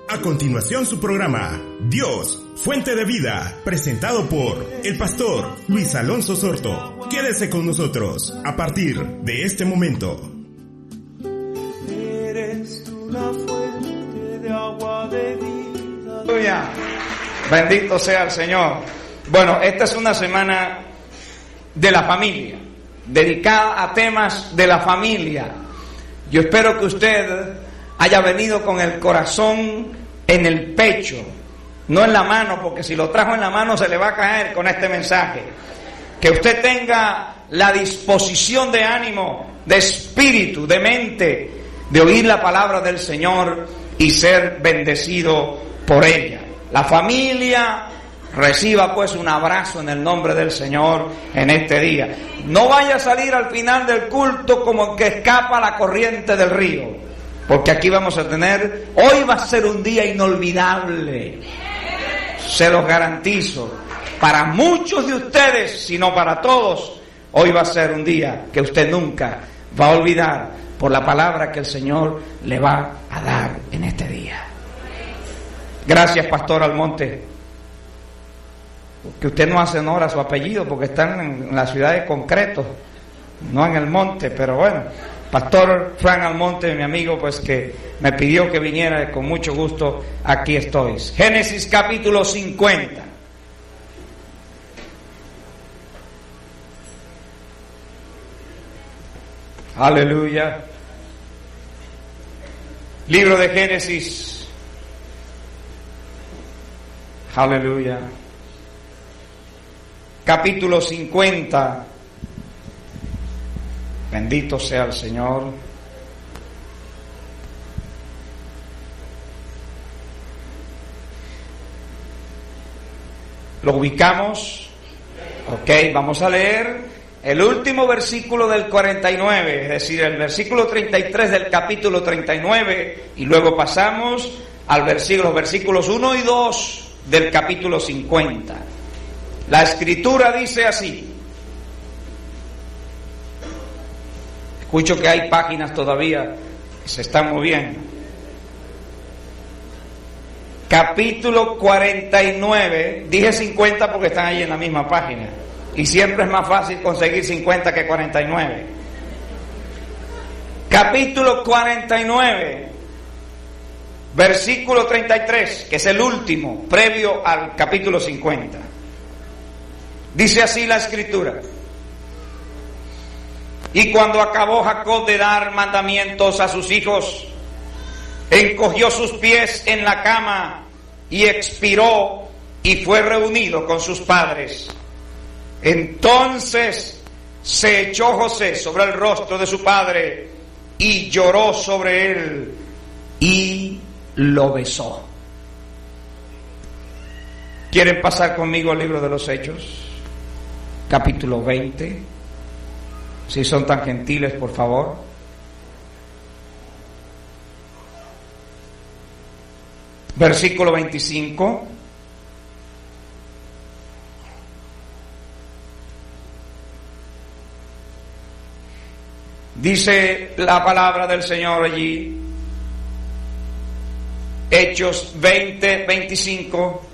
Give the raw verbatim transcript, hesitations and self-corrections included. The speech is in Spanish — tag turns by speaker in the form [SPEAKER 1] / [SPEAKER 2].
[SPEAKER 1] A continuación su programa, Dios, Fuente de Vida, presentado por el pastor Luis Alonso Sorto. Quédese con nosotros a partir de este momento.
[SPEAKER 2] Eres tú la fuente de agua de vida.
[SPEAKER 3] Aleluya. Bendito sea el Señor. Bueno, esta es una semana de la familia, dedicada a temas de la familia. Yo espero que usted haya venido con el corazón en el pecho, no en la mano, porque si lo trajo en la mano se le va a caer con este mensaje. Que usted tenga la disposición de ánimo, de espíritu, de mente, de oír la palabra del Señor y ser bendecido por ella. La familia reciba pues un abrazo en el nombre del Señor en este día. No vaya a salir al final del culto como el que escapa la corriente del río, porque aquí vamos a tener, hoy va a ser un día inolvidable, se los garantizo, para muchos de ustedes, si no para todos. Hoy va a ser un día que usted nunca va a olvidar por la palabra que el Señor le va a dar en este día. Gracias, Pastor Almonte, que usted no hace honor a su apellido porque están en la ciudad de Concreto, no en el monte, pero bueno. Pastor Frank Almonte, mi amigo, pues que me pidió que viniera, con mucho gusto aquí estoy. Génesis capítulo cincuenta. Aleluya. Libro de Génesis. Aleluya. Capítulo cincuenta. Bendito sea el Señor. ¿Lo ubicamos? Ok, vamos a leer el último versículo del cuarenta y nueve, es decir, el versículo treinta y tres del capítulo treinta y nueve, y luego pasamos al versículo, los versículos uno y dos del capítulo cincuenta. La Escritura dice así. Escucho que hay páginas todavía que se están moviendo. Capítulo cuarenta y nueve, dije cincuenta porque están ahí en la misma página. Y siempre es más fácil conseguir cincuenta que cuarenta y nueve. Capítulo cuarenta y nueve, versículo treinta y tres, que es el último, previo al capítulo cincuenta. Dice así la Escritura. Y cuando acabó Jacob de dar mandamientos a sus hijos, encogió sus pies en la cama y expiró y fue reunido con sus padres. Entonces se echó José sobre el rostro de su padre y lloró sobre él y lo besó. ¿Quieren pasar conmigo al libro de los Hechos? Capítulo veinte. Si son tan gentiles, por favor. Versículo veinticinco. Dice la palabra del Señor allí. Hechos veinte, veinticinco.